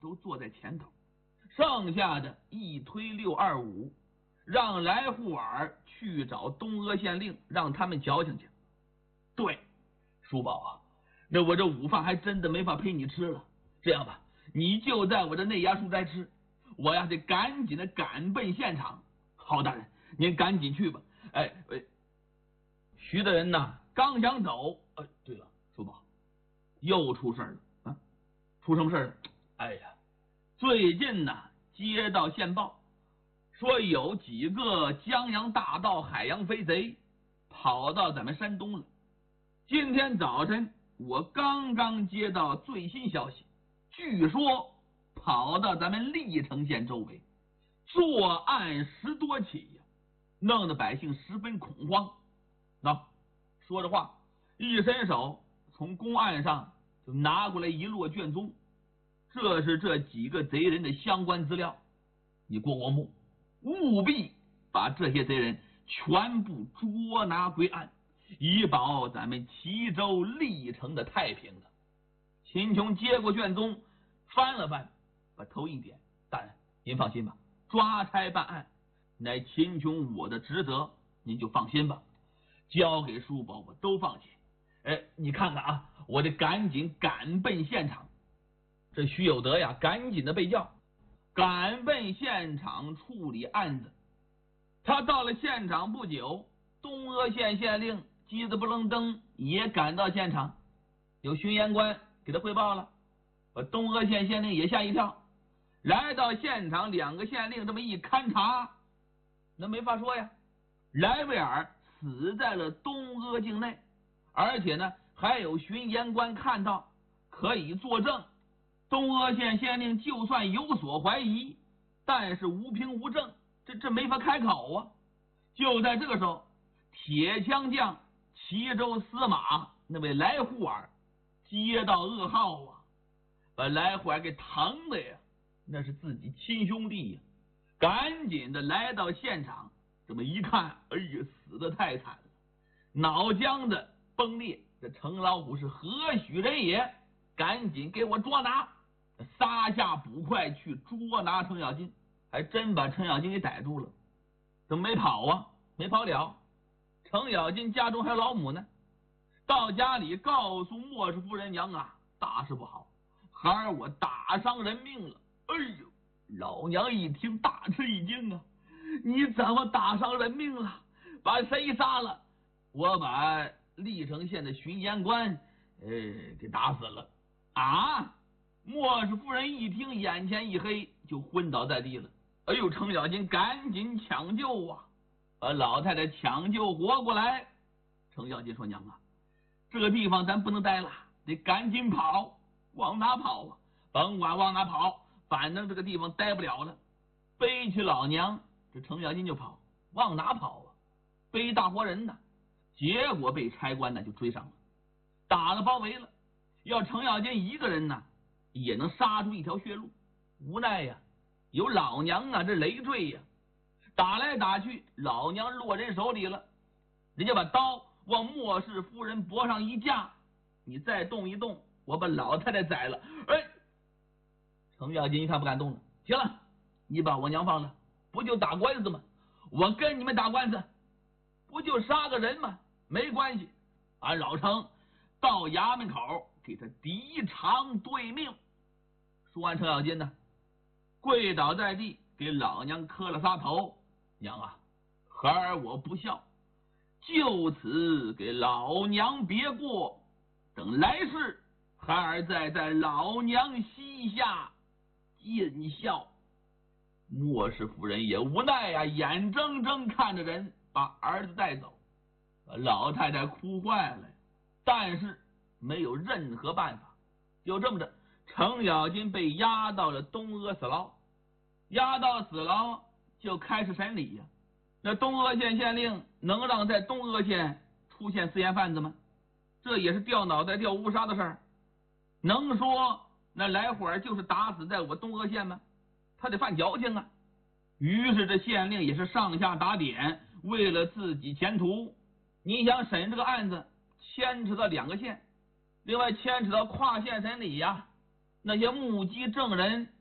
都坐在前头，剩下的一推625，让来护尔去找东阿县令，让他们矫情去。对，叔宝啊，那我这午饭还真的没法陪你吃了。这样吧，你就在我这内衙书斋吃，我呀得赶紧的赶奔现场。好，大人，您赶紧去吧。徐大人呐，刚想走，对了，叔宝，又出事了啊！出什么事了？哎呀，最近呐，接到线报，说有几个江洋大盗、海洋飞贼跑到咱们山东了。今天早晨我刚刚接到最新消息，据说跑到咱们历城县周围，作案10多起呀，弄得百姓十分恐慌。说着话，一伸手从公案上就拿过来一摞卷宗，这是这几个贼人的相关资料，你过我目，务必把这些贼人全部捉拿归案，以保咱们齐州历城的太平的。秦琼接过卷宗，翻了翻，把头一点：“大人，您放心吧，抓差办案乃秦琼我的职责，您就放心吧。交给叔宝我都放心。你看看啊，我得赶紧赶奔现场。”这徐有德呀，赶紧的被叫，赶奔现场处理案子。他到了现场不久，东阿县县令叽子不楞登也赶到现场，有巡盐官给他汇报了，把东阿县县令也吓一跳。来到现场，两个县令这么一勘察，那没法说呀，莱维尔死在了东阿境内，而且呢还有巡盐官看到，可以作证。东阿县县令就算有所怀疑，但是无凭无证，这没法开口啊。就在这个时候，铁枪将齐州司马那位来护尔接到噩耗啊，把来护尔给疼的呀，那是自己亲兄弟呀，赶紧的来到现场，这么一看，哎呀，死得太惨了，脑浆子崩裂，这程老虎是何许人也？赶紧给我捉拿！撒下捕快去捉拿程咬金，还真把程咬金给逮住了。怎么没跑啊？没跑了。程咬金家中还有老母呢，到家里告诉莫氏夫人：“娘啊，大事不好，孩儿我打伤人命了。”哎呦，老娘一听大吃一惊啊！你怎么打伤人命了？把谁杀了？我把历城县的巡盐官给打死了啊！莫氏夫人一听，眼前一黑，就昏倒在地了。哎呦，程咬金赶紧抢救啊，把老太太抢救活过来。程咬金说：“娘啊，这个地方咱不能待了，得赶紧跑。往哪跑啊？甭管往哪跑，反正这个地方待不了了。”背起老娘，这程咬金就跑。往哪跑啊？背大活人呢。结果被差官呢就追上了，打了包围了。要程咬金一个人呢也能杀出一条血路，无奈呀，有老娘啊这累赘呀，打来打去，老娘落人手里了。人家把刀往莫氏夫人脖上一架，你再动一动，我把老太太宰了。程咬金一看不敢动了，行了，你把我娘放了，不就打官司吗？我跟你们打官司，不就杀个人吗？没关系，俺老程到衙门口给他抵偿对命。说完，程咬金呢跪倒在地，给老娘磕了仨头：“娘啊，孩儿我不孝，就此给老娘别过，等来世孩儿再在老娘膝下尽孝。”莫氏夫人也无奈啊，眼睁睁看着人把儿子带走，老太太哭坏了，但是没有任何办法。就这么着，程咬金被押到了东阿死牢。押到死牢就开始审理呀。那东阿县县令能让在东阿县出现私盐贩子吗？这也是掉脑袋掉乌纱的事儿。能说那来会儿就是打死在我东阿县吗？他得犯矫情啊。于是这县令也是上下打点，为了自己前途，你想审这个案子牵扯到2个县，另外牵扯到跨县审理呀， 那些目击证人